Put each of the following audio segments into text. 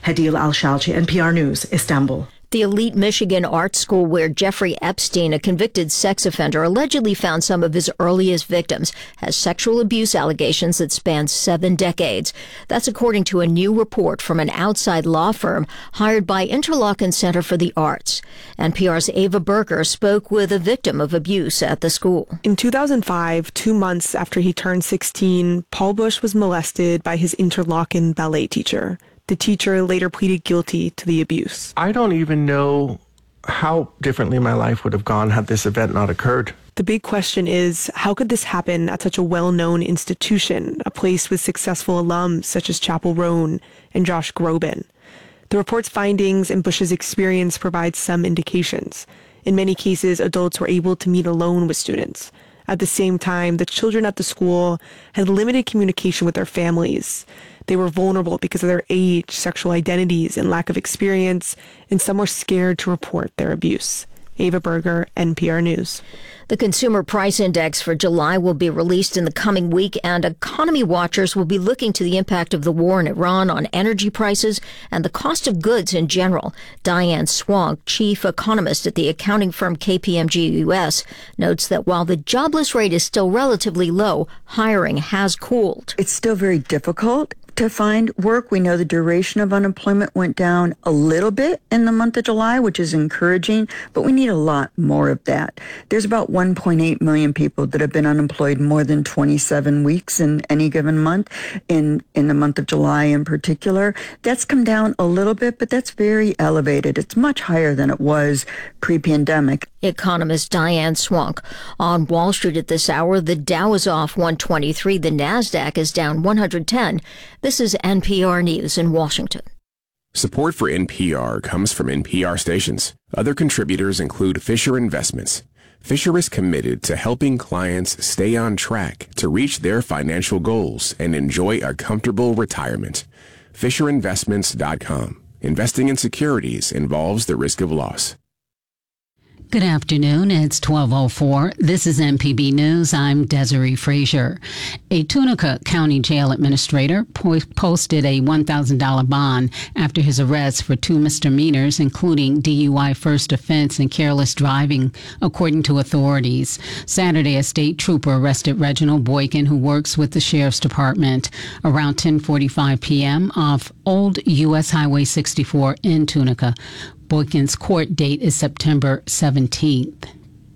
Hadil Al-Shalchi, NPR News, Istanbul. The elite Michigan art school where Jeffrey Epstein, a convicted sex offender, allegedly found some of his earliest victims, has sexual abuse allegations that span 7 decades. That's according to a new report from an outside law firm hired by Interlochen Center for the Arts. NPR's Ava Berger spoke with a victim of abuse at the school. In 2005, 2 months after he turned 16, Paul Bush was molested by his Interlochen ballet teacher. The teacher later pleaded guilty to the abuse. I don't even know how differently my life would have gone had this event not occurred. The big question is, how could this happen at such a well-known institution, a place with successful alums such as Chappell Roan and Josh Groban? The report's findings and Bush's experience provide some indications. In many cases, adults were able to meet alone with students. At the same time, the children at the school had limited communication with their families. They were vulnerable because of their age, sexual identities, and lack of experience, and some were scared to report their abuse. Ava Berger, NPR News. The Consumer Price Index for July will be released in the coming week, and economy watchers will be looking to the impact of the war in Iran on energy prices and the cost of goods in general. Diane Swank, chief economist at the accounting firm KPMG US, notes that while the jobless rate is still relatively low, hiring has cooled. It's still very difficult to find work. We know the duration of unemployment went down a little bit in the month of July, which is encouraging, but we need a lot more of that. There's about 1.8 million people that have been unemployed more than 27 weeks in any given month, in the month of July in particular. That's come down a little bit, but that's very elevated. It's much higher than it was pre-pandemic. Economist Diane Swank. On Wall Street at this hour, the Dow is off 123, the Nasdaq is down 110. This is NPR News in Washington. Support for NPR comes from NPR stations. Other contributors include Fisher Investments. Fisher is committed to helping clients stay on track to reach their financial goals and enjoy a comfortable retirement. FisherInvestments.com. Investing in securities involves the risk of loss. Good afternoon. It's 12:04. This is MPB News. I'm Desiree Frazier. A Tunica County Jail administrator posted a $1,000 bond after his arrest for 2 misdemeanors, including DUI first offense and careless driving, according to authorities. Saturday, a state trooper arrested Reginald Boykin, who works with the Sheriff's Department, around 10:45 p.m. off Old U.S. Highway 64 in Tunica. Boykin's court date is September 17th.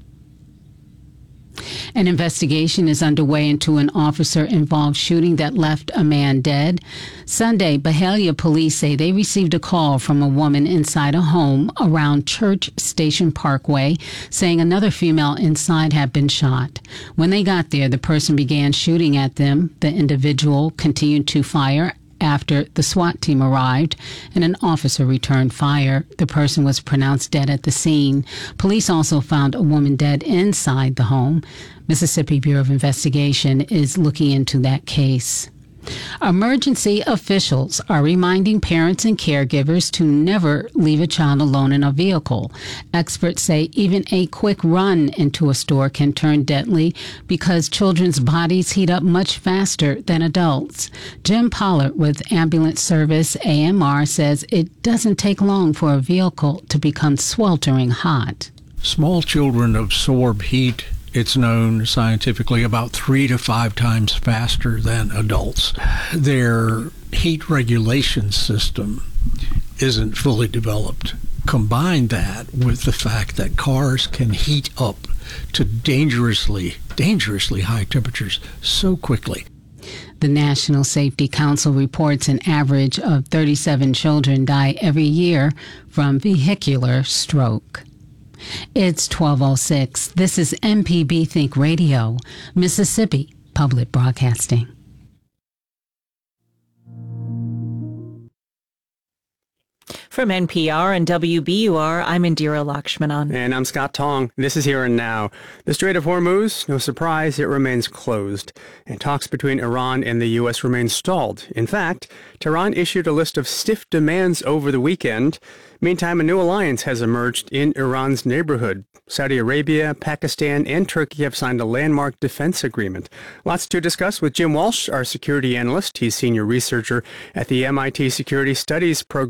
An investigation is underway into an officer-involved shooting that left a man dead. Sunday, Byhalia police say they received a call from a woman inside a home around Church Station Parkway saying another female inside had been shot. When they got there, the person began shooting at them. The individual continued to fire after the SWAT team arrived and an officer returned fire. The person was pronounced dead at the scene. Police also found a woman dead inside the home. Mississippi Bureau of Investigation is looking into that case. Emergency officials are reminding parents and caregivers to never leave a child alone in a vehicle. Experts say even a quick run into a store can turn deadly because children's bodies heat up much faster than adults. Jim Pollard with Ambulance Service AMR says it doesn't take long for a vehicle to become sweltering hot. Small children absorb heat, it's known scientifically, about 3 to 5 times faster than adults. Their heat regulation system isn't fully developed. Combine that with the fact that cars can heat up to dangerously high temperatures so quickly. The National Safety Council reports an average of 37 children die every year from vehicular stroke. It's 12:06. This is MPB Think Radio, Mississippi Public Broadcasting. From NPR and WBUR, I'm Indira Lakshmanan. And I'm Scott Tong. This is Here and Now. The Strait of Hormuz, no surprise, it remains closed. And talks between Iran and the U.S. remain stalled. In fact, Tehran issued a list of stiff demands over the weekend. Meantime, a new alliance has emerged in Iran's neighborhood. Saudi Arabia, Pakistan, and Turkey have signed a landmark defense agreement. Lots to discuss with Jim Walsh, our security analyst. He's senior researcher at the MIT Security Studies Program